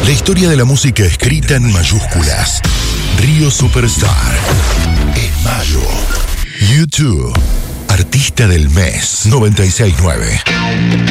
La historia de la música escrita en mayúsculas. Río Superstar. En mayo. YouTube. Artista del mes 96.9.